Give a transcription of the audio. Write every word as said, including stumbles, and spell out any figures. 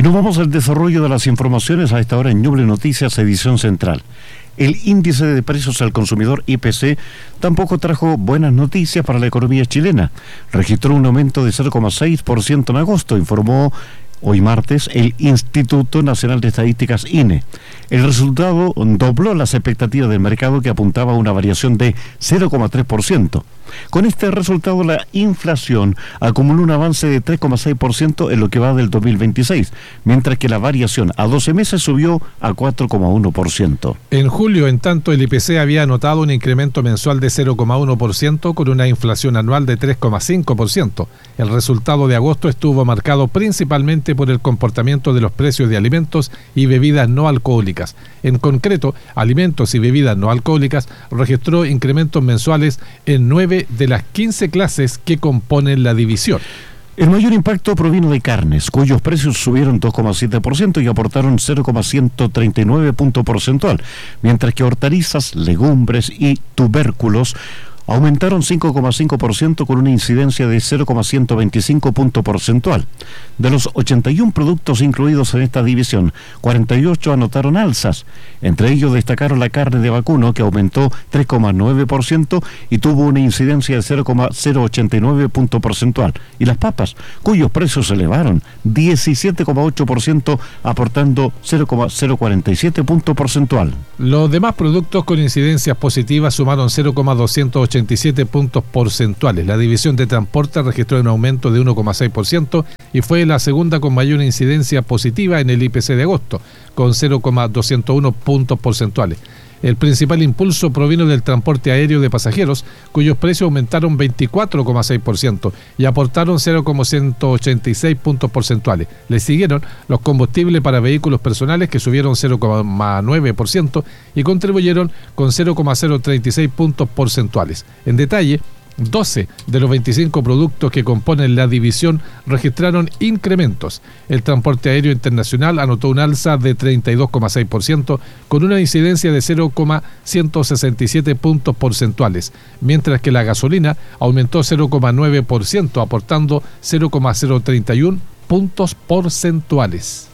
Y nos vamos al desarrollo de las informaciones a esta hora en Ñuble Noticias, edición central. El índice de precios al consumidor I P C tampoco trajo buenas noticias para la economía chilena. Registró un aumento de cero coma seis por ciento en agosto, informó hoy martes el Instituto Nacional de Estadísticas I N E. El resultado dobló las expectativas del mercado, que apuntaba a una variación de cero coma tres por ciento. Con este resultado, la inflación acumuló un avance de tres coma seis por ciento en lo que va del dos mil veintiséis, mientras que la variación a doce meses subió a cuatro coma uno por ciento. En julio, en tanto, el I P C había anotado un incremento mensual de cero coma uno por ciento con una inflación anual de tres coma cinco por ciento. El resultado de agosto estuvo marcado principalmente por el comportamiento de los precios de alimentos y bebidas no alcohólicas. En concreto, alimentos y bebidas no alcohólicas registró incrementos mensuales en nueve de las quince clases que componen la división. El mayor impacto provino de carnes, cuyos precios subieron dos coma siete por ciento y aportaron cero coma ciento treinta y nueve punto porcentual, mientras que hortalizas, legumbres y tubérculos aumentaron cinco coma cinco por ciento con una incidencia de cero coma ciento veinticinco punto porcentual. De los ochenta y uno productos incluidos en esta división, cuarenta y ocho anotaron alzas. Entre ellos destacaron la carne de vacuno, que aumentó tres coma nueve por ciento y tuvo una incidencia de cero coma cero ochenta y nueve punto porcentual. Y las papas, cuyos precios se elevaron diecisiete coma ocho por ciento, aportando cero coma cero cuarenta y siete punto porcentual. Los demás productos con incidencias positivas sumaron cero coma doscientos ochenta y siete puntos porcentuales. La división de transporte registró un aumento de uno coma seis por ciento y fue la segunda con mayor incidencia positiva en el I P C de agosto, con cero coma doscientos uno puntos porcentuales. El principal impulso provino del transporte aéreo de pasajeros, cuyos precios aumentaron veinticuatro coma seis por ciento y aportaron cero coma ciento ochenta y seis puntos porcentuales. Le siguieron los combustibles para vehículos personales, que subieron cero coma nueve por ciento y contribuyeron con cero coma cero treinta y seis puntos porcentuales. En detalle, doce de los veinticinco productos que componen la división registraron incrementos. El transporte aéreo internacional anotó un alza de treinta y dos coma seis por ciento con una incidencia de cero coma ciento sesenta y siete puntos porcentuales, mientras que la gasolina aumentó cero coma nueve por ciento, aportando cero coma cero treinta y uno puntos porcentuales.